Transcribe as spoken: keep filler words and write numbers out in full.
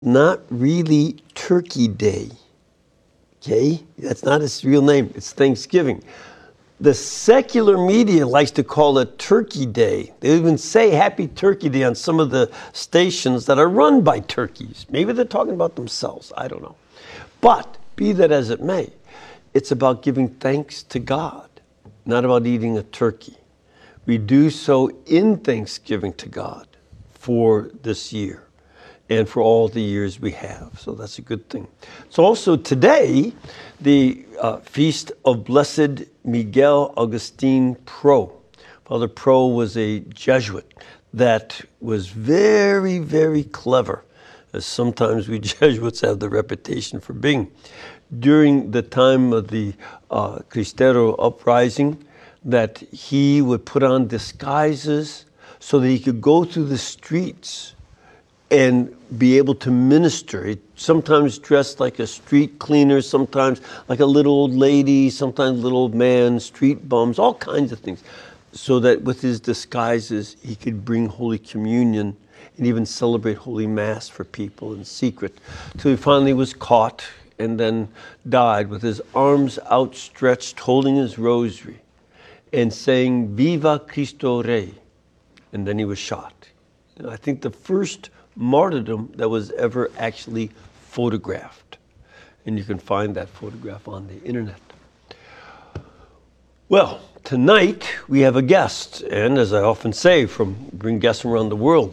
not really Turkey Day. Okay? That's not its real name. It's Thanksgiving. The secular media likes to call it Turkey Day. They even say Happy Turkey Day on some of the stations that are run by turkeys. Maybe they're talking about themselves. I don't know. But be that as it may, it's about giving thanks to God, not about eating a turkey. We do so in thanksgiving to God for this year and for all the years we have. So that's a good thing. It's also today the uh, feast of Blessed Miguel Augustine Pro. Father Pro was a Jesuit that was very, very clever, as sometimes we Jesuits have the reputation for being. During the time of the uh, Cristero uprising, that he would put on disguises so that he could go through the streets and be able to minister. He sometimes dressed like a street cleaner, sometimes like a little old lady, sometimes a little old man, street bums, all kinds of things. So that with his disguises, he could bring Holy Communion and even celebrate Holy Mass for people in secret. Till he finally was caught and then died with his arms outstretched, holding his rosary and saying, "Viva Cristo Rey." And then he was shot. And I think the first martyrdom that was ever actually photographed. And you can find that photograph on the internet. Well, tonight we have a guest, and as I often say, from bring guests from around the world.